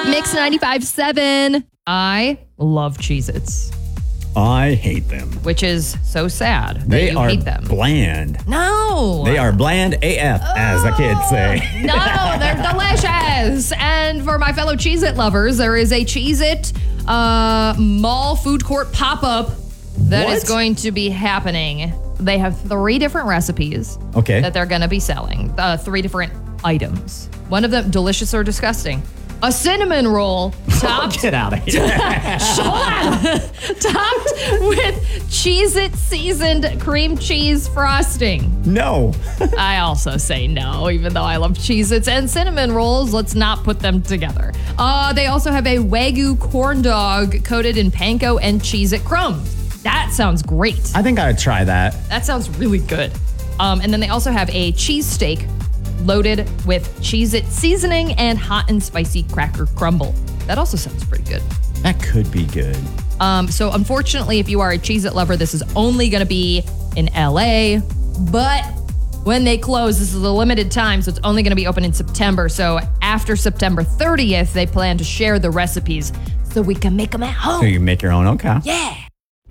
Mix 95.7. I love Cheez-Its, I hate them. which is so sad that They you are hate them. bland. No. They are bland AF, as the kids say. No, they're delicious. And for my fellow Cheez-It lovers, there is a Cheez-It mall food court pop-up that is What? going to be happening. They have 3 different recipes Okay. that they're going to be selling. 3 different items. One of them, delicious or disgusting. A cinnamon roll topped Get out of here. topped with Cheez-It seasoned cream cheese frosting. No. I also say no, even though I love Cheez-Its and cinnamon rolls. Let's not put them together. They also have a Wagyu corn dog coated in panko and Cheez-It crumbs. That sounds great. I think I would try that. That sounds really good. And then they also have a cheesesteak loaded with Cheez-It seasoning and hot and spicy cracker crumble. That also sounds pretty good. That could be good. So unfortunately, if you are a Cheez-It lover, this is only going to be in LA. But when they close, this is a limited time, so it's only going to be open in September. So after September 30th, they plan to share the recipes so we can make them at home. So you make your own? Okay. Yeah.